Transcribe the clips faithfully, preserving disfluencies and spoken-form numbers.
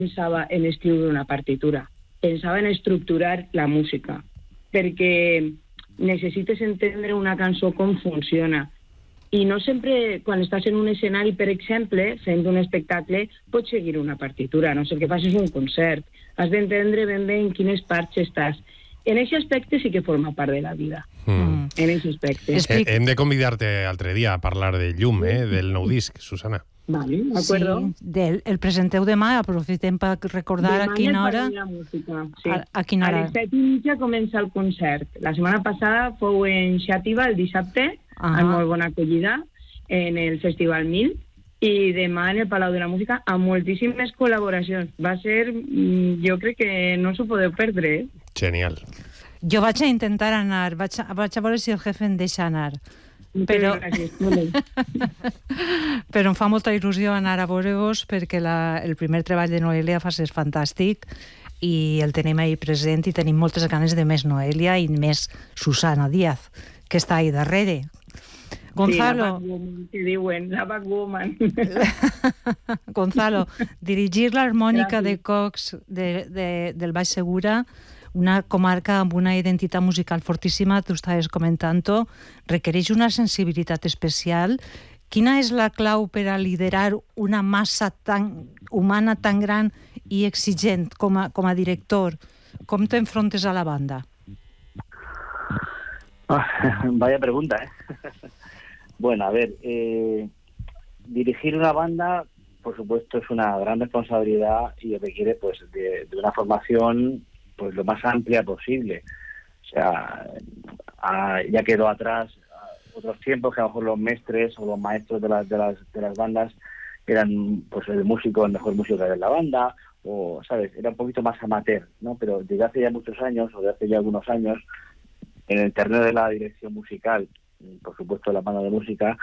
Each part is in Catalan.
pensava en escriure una partitura, pensava en estructurar la música, perquè necessites entendre una cançó com funciona. I no sempre, quan estàs en un escenari, per exemple, fent un espectacle, pots seguir una partitura, no sé, el que fas és un concert. Has d'entendre ben bé en quines parts estàs. En aquest aspecte sí que forma part de la vida. Mm. En aquest aspecte. Eh, hem de convidar-te altre dia a parlar de Llum, eh, del nou disc, Susana. Vale, d'acord. Sí, del, el presenteu demà, aprofitem per recordar demà a quina hora. La música, sí. a, a quina hora? A les set i mitja comença el concert. La setmana passada fou en Xàtiva, el dissabte, ah. amb molt bona acollida, en el Festival Mil, i demà en el Palau de la Música, amb moltíssimes col·laboracions. Va ser, jo crec que no s'ho podeu perdre, eh? Genial. Jo vaig a intentar anar, vaig a, vaig a veure si el jefe em deixa anar. Però... però em fa molta il·lusió anar a veure-vos perquè la, el primer treball de Noelia Fas és fantàstic i el tenim ahí present i tenim moltes ganes de més Noelia i més Susana Díaz, que està ahí darrere. Gonzalo. Sí, la Backwoman, que diuen, la Backwoman. Gonzalo, dirigir l'harmònica de Cox de, de, del Baix Segura, una comarca amb una identitat musical fortíssima, tu estaves comentant-ho, requereix una sensibilitat especial. Quina és la clau per a liderar una massa tan humana, tan gran i exigent com a, com a director? Com t'enfrontes a la banda? Oh, vaya pregunta, ¿eh? Bueno, a ver, eh, dirigir una banda, por supuesto, es una gran responsabilidad y requiere, pues, de, de una formación pues lo más amplia posible. O sea, a, ya quedó atrás a otros tiempos que a lo mejor los mestres o los maestros de las de las de las bandas eran pues el músico, el mejor músico de la banda, o sabes, era un poquito más amateur, ¿no? Pero desde hace ya muchos años, o de hace ya algunos años, en el terreno de la dirección musical, por supuesto la banda de música,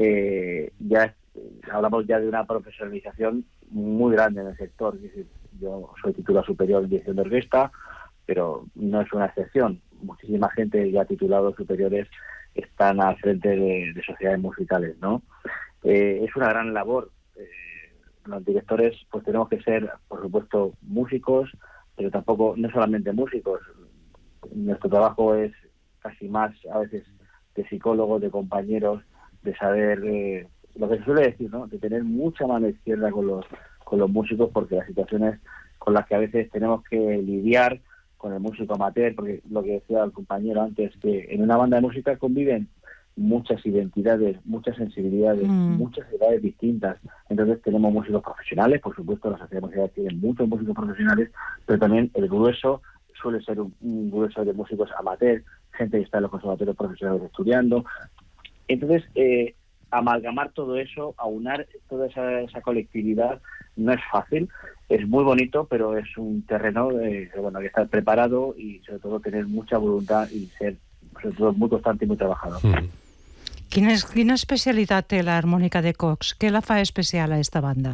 eh, ya hablamos ya de una profesionalización muy grande en el sector. Es decir, yo soy titular superior en dirección de orquesta, pero no es una excepción. Muchísima gente ya titulados superiores están al frente de, de sociedades musicales, ¿no? Eh, es una gran labor. Eh, los directores pues tenemos que ser, por supuesto, músicos, pero tampoco, no solamente músicos. Nuestro trabajo es casi más, a veces, de psicólogos, de compañeros, de saber, eh, lo que se suele decir, ¿no? De tener mucha mano izquierda con los con los músicos, porque las situaciones con las que a veces tenemos que lidiar con el músico amateur, porque lo que decía el compañero antes, que en una banda de música conviven muchas identidades, muchas sensibilidades, mm. muchas edades distintas. Entonces tenemos músicos profesionales, por supuesto las sociedades musicales tienen muchos músicos profesionales, pero también el grueso suele ser un, un grueso de músicos amateur, gente que está en los conservatorios profesionales estudiando. Entonces, eh, amalgamar todo eso, aunar toda esa, esa colectividad, no es fácil, es muy bonito, pero es un terreno de, bueno, que estar preparado y sobre todo tener mucha voluntad y ser sobre todo muy constante y muy trabajador. Mm. Quina, és, quina especialitat té l'harmònica de Cox? Què la fa especial a esta banda?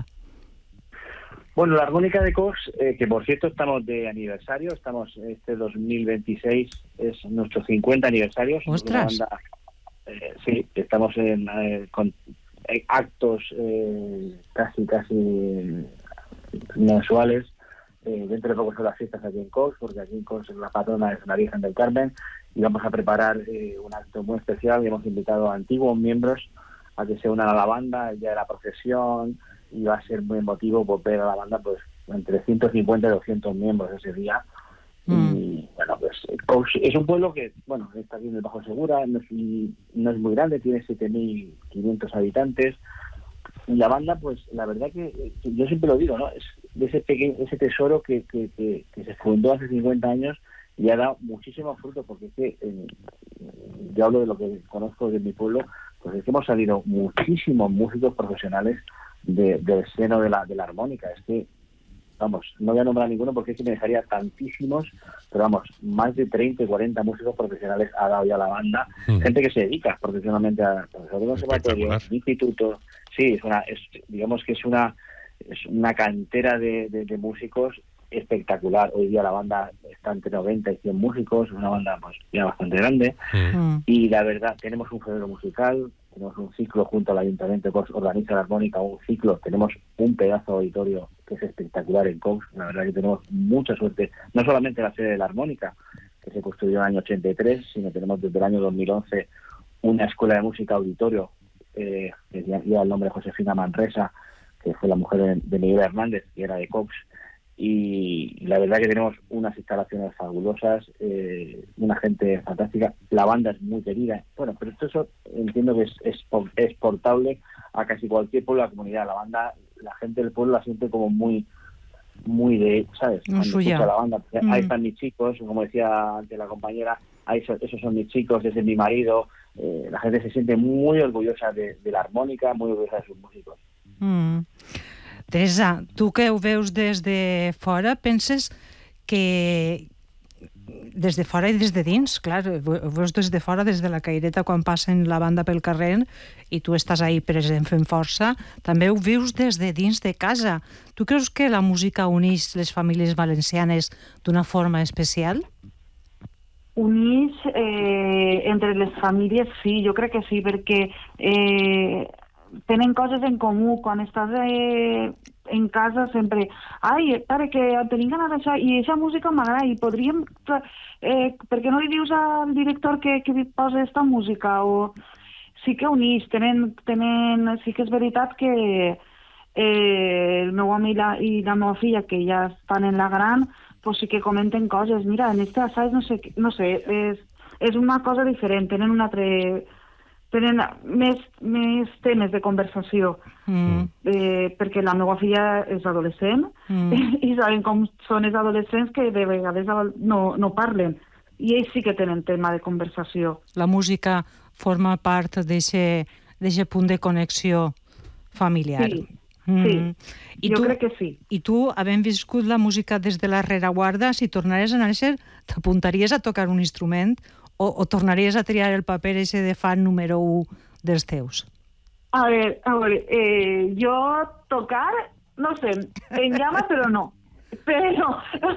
Bueno, la armónica de Cox, eh, que por cierto estamos de aniversario, estamos este dos mil veintiséis, es nuestro cincuenta aniversario. ¡Ostras! Banda, eh, sí, estamos en, eh, con eh, actos eh, casi, casi mensuales. Eh, dentro de poco son las fiestas aquí en Cox, porque aquí en Cox la patrona es la Virgen del Carmen, y vamos a preparar eh, un acto muy especial y hemos invitado a antiguos miembros a que se unan a la banda el día de la procesión, y va a ser muy emotivo por ver a la banda pues entre ciento cincuenta y doscientos miembros ese día. Mm. Y bueno, pues Cox es un pueblo que, bueno, está aquí en el Bajo Segura, no es, no es muy grande, tiene siete mil quinientos habitantes, y la banda, pues la verdad que, que yo siempre lo digo, ¿no? Es de ese pequeño, ese tesoro que, que, que, que se fundó hace cincuenta años y ha dado muchísimos frutos, porque es que eh, yo hablo de lo que conozco de mi pueblo, pues es que hemos salido muchísimos músicos profesionales de, del seno de la, de la armónica. Es que, vamos, no voy a nombrar ninguno porque es que me dejaría tantísimos, pero vamos, más de treinta y cuarenta músicos profesionales ha dado ya la banda, mm. gente que se dedica profesionalmente a profesor de conservatorio, instituto. Sí, es una, es, digamos que es una es una cantera de, de, de músicos espectacular. Hoy día la banda está entre noventa y cien músicos, es una banda pues ya bastante grande, mm. y la verdad, tenemos un género musical, tenemos un ciclo junto al Ayuntamiento que organiza la armónica, un ciclo, tenemos un pedazo de auditorio que es espectacular en Cox. La verdad que tenemos mucha suerte, no solamente la sede de la armónica, que se construyó en el año ochenta y tres, sino tenemos desde el año dos mil once una escuela de música auditorio, eh, que lleva el nombre de Josefina Manresa, que fue la mujer de, de Miguel Hernández, que era de Cox. Y la verdad que tenemos unas instalaciones fabulosas, eh, una gente fantástica, la banda es muy querida. Bueno, pero esto eso entiendo que es, es exportable a casi cualquier pueblo de la comunidad. La banda, la gente del pueblo la siente como muy muy de, ¿sabes? No suya. La banda, mm. ahí están mis chicos, como decía antes la compañera, ahí so, esos son mis chicos, ese es mi marido. Eh, la gente se siente muy orgullosa de, de la armónica, muy orgullosa de sus músicos. Mm. Teresa, tu que ho veus des de fora, penses que des de fora i des de dins, clar, ho veus des de fora, des de la caireta quan passen la banda pel carrer i tu estàs ahí present fent força, també ho vius des de dins de casa. Tu creus que la música uneix les famílies valencianes d'una forma especial? Uneix eh, entre les famílies, sí, jo crec que sí, perquè eh, tenen coses en comú. Quan estàs eh, en casa sempre, ai, pare, que tenim ganes d'això, i aquesta música m'agrada, i podríem, eh, per què no li dius al director que, que posa aquesta música? O sí que unís, tenen, tenen, sí que és veritat que eh, el meu home i la, i la meva filla, que ja estan en la gran, pues sí que comenten coses, mira, en este assaig no sé, no sé, és, és una cosa diferent, tenen un altre... tenen més, més temes de conversació, mm. eh, perquè la meva filla és adolescent mm. i saben com són els adolescents que de vegades no, no parlen, i ells sí que tenen tema de conversació. La música forma part d'aquest punt de connexió familiar. Sí, mm. sí. I jo tu, crec que sí. I tu, havent viscut la música des de la rereguarda, si tornaries a néixer, t'apuntaries a tocar un instrument o, o tornaries a triar el paper ese de fan número u dels teus? A ver, a ver, eh, jo tocar, no sé, em llama però no. Però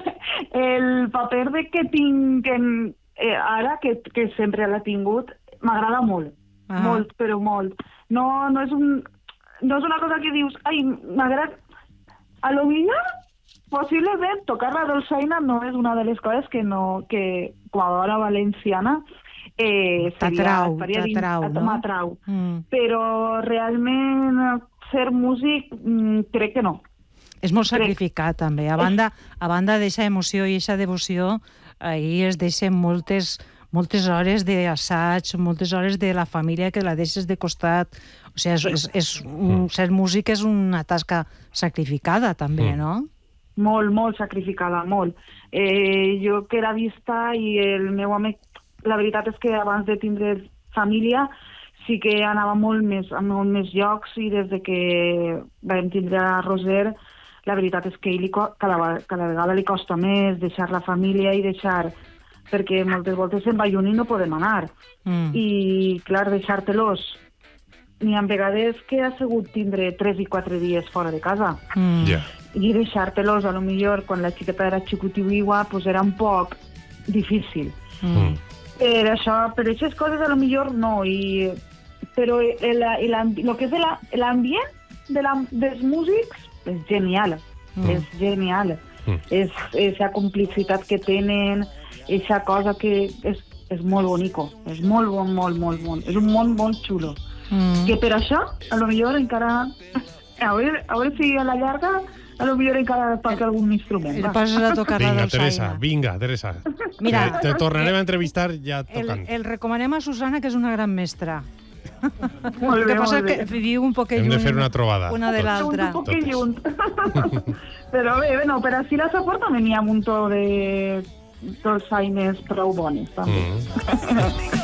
el paper de que tinc en, eh, ara, que, que sempre l'ha tingut, m'agrada molt, ah. molt, però molt. No, no és un... No és una cosa que dius, ai, m'agrada... A lo millor, possiblement, tocar la dolçaina no és una de les coses que no... que jugadora valenciana eh, t'atrau, t'atrau, no? M'atrau. Mm. Però realment ser músic mm, crec que no. És molt sacrificat, crec. També. A banda, a banda d'aquesta emoció i aquesta devoció, ahir es deixen moltes... moltes hores d'assaig, moltes hores de la família que la deixes de costat. O sigui, és, és, és un, ser músic és una tasca sacrificada, també, no? Molt, molt sacrificada, molt. Eh, jo que era vista i el meu home, la veritat és que abans de tindre família sí que anava molt més, a molt més llocs, i des de que vam tindre a Roser, la veritat és que ell cada, cada vegada li costa més deixar la família i deixar... perquè moltes voltes se'n va lluny i no podem anar. Mm. I, clar, deixar-te-los. N'hi ha vegades que ha sigut tindre tres i quatre dies fora de casa. Mm. Yeah. I deixar-te-los, a lo millor, quan la xiqueta era xicotiuigua, pues era un poc difícil. Mm. Per això, per aquestes coses, a lo millor no. I, però el, el, el que és l'ambient de la, dels músics és genial. Mm. És genial. Mm. És aquesta complicitat que tenen, aquesta cosa que és, és molt bonico, és molt, molt, molt, molt, molt. És un món molt xulo. Mm. Que per això, a lo millor encara... A veure, a veure si a la llarga, a lo millor encara toca algun instrument. El passes a tocar vinga, la dolçaina. Teresa, vinga, Teresa. Mira, te, te tornarem a entrevistar ja tocant. El, el recomanem a Susana, que és una gran mestra. Molt bé, el que passa molt bé. és que viu un poquet Hem lluny de fer una trobada. una de l'altra. Un poquet lluny. Però bé, bueno, per així la soport també n'hi ha un muntó de dolçaines prou bones, també. Mm.